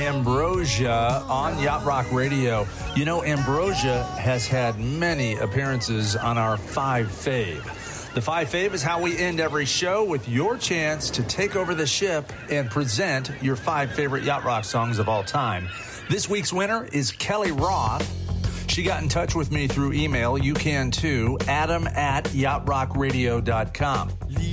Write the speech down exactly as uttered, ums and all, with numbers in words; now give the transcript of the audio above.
Ambrosia on Yacht Rock Radio. You know, Ambrosia has had many appearances on our Five Fave. The Five Fave is how we end every show with your chance to take over the ship and present your five favorite Yacht Rock songs of all time. This week's winner is Kelly Roth. She got in touch with me through email. You can too. Adam at yacht rock radio dot com.